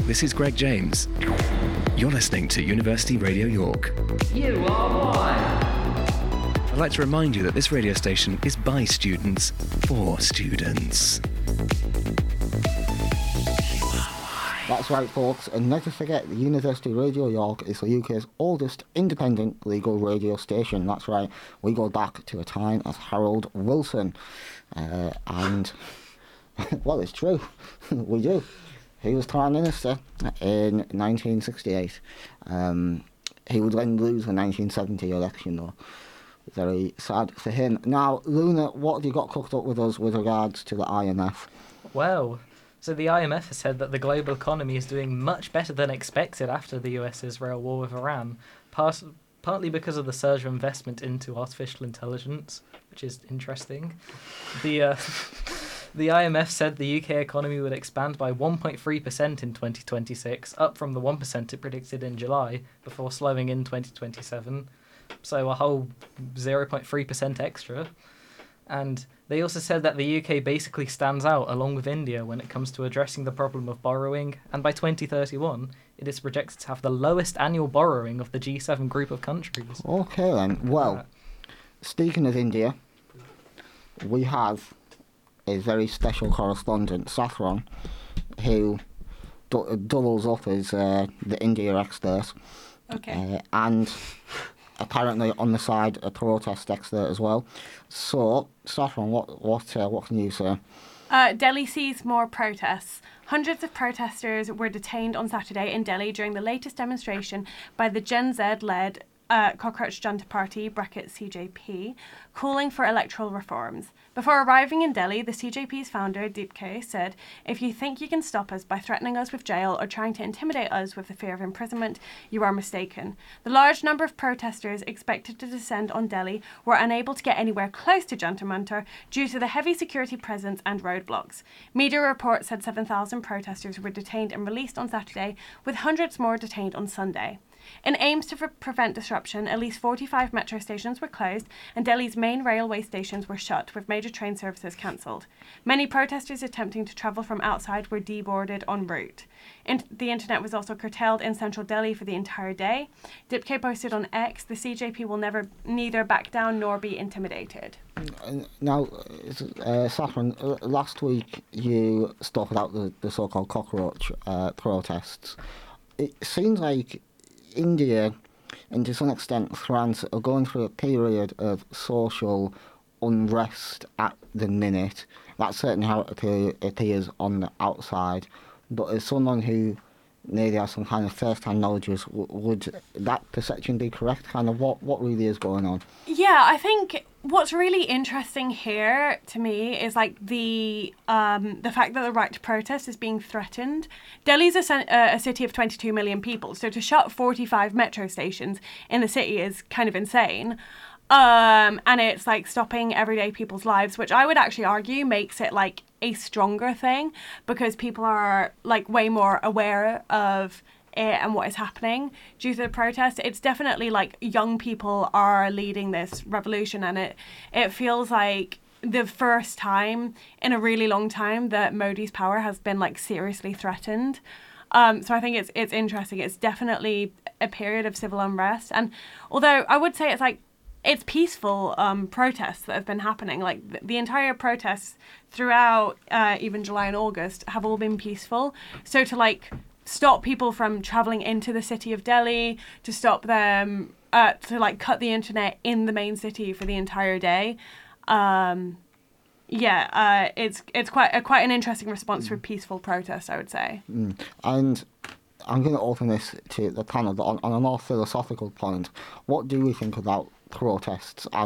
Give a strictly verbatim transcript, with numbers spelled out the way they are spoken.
this is Greg James. You're listening to University Radio York. You are one. I'd like to remind you that this radio station is by students, for students. That's right, folks, and never forget the University Radio York is the U K's oldest independent legal radio station. That's right, we go back to a time as Harold Wilson. Uh, and, well, it's true, we do. He was Prime Minister in nineteen sixty-eight. Um, he would then lose the nineteen seventy election, though. Very sad for him. Now, Luna, what have you got cooked up with us with regards to the I M F? Well, so the I M F has said that the global economy is doing much better than expected after the U S-Israel war with Iran, part, partly because of the surge of investment into artificial intelligence, which is interesting. The uh, the I M F said the U K economy would expand by one point three percent in twenty twenty-six, up from the one percent it predicted in July, before slowing in twenty twenty-seven. So a whole zero point three percent extra. And they also said that the U K basically stands out along with India when it comes to addressing the problem of borrowing, and by twenty thirty-one it is projected to have the lowest annual borrowing of the G seven group of countries. Okay then, well, Uh, speaking of India, we have a very special correspondent, Saffron, who d- doubles up as uh, the India expert. Okay. Uh, and apparently on the side a protest expert as well. So, Saffron, what what uh, what can you say? Uh, Delhi sees more protests. Hundreds of protesters were detained on Saturday in Delhi during the latest demonstration by the Gen Z-led uh, Cockroach Junta Party, bracket C J P, calling for electoral reforms. Before arriving in Delhi, the C J P's founder, Deepke, said, "If you think you can stop us by threatening us with jail or trying to intimidate us with the fear of imprisonment, you are mistaken." The large number of protesters expected to descend on Delhi were unable to get anywhere close to Jantar Mantar due to the heavy security presence and roadblocks. Media reports said seven thousand protesters were detained and released on Saturday, with hundreds more detained on Sunday. In aims to pre- prevent disruption, at least forty-five metro stations were closed and Delhi's main railway stations were shut, with major train services cancelled. Many protesters attempting to travel from outside were deboarded en route. In- the internet was also curtailed in central Delhi for the entire day. Deepke posted on X, "The C J P will never neither back down nor be intimidated." Uh, Now, uh, Saffron, uh, last week you spoke about the, the so-called cockroach uh, protests. It seems like India, and to some extent France, are going through a period of social unrest at the minute. That's certainly how it appear, appears on the outside. But as someone who maybe has some kind of first-hand knowledge, w- would that perception be correct? Kind of what, what really is going on? Yeah, I think what's really interesting here to me is like the um, the fact that the right to protest is being threatened. Delhi's a, cen- uh, a city of twenty-two million people, so to shut forty-five metro stations in the city is kind of insane. Um, and it's like stopping everyday people's lives, which I would actually argue makes it like a stronger thing, because people are like way more aware of it and what is happening due to the protest. It's definitely like young people are leading this revolution, and it it feels like the first time in a really long time that Modi's power has been like seriously threatened. Um, so I think it's it's interesting. It's definitely a period of civil unrest, and although I would say it's like it's peaceful um, protests that have been happening. Like the, the entire protests throughout uh, even July and August have all been peaceful. So to like stop people from traveling into the city of Delhi, to stop them, uh, to like cut the internet in the main city for the entire day. Um, yeah, uh, it's it's quite a, quite an interesting response mm. to a peaceful protest, I would say. Mm. And I'm going to open this to the panel, but on, on a more philosophical point, what do we think about protests as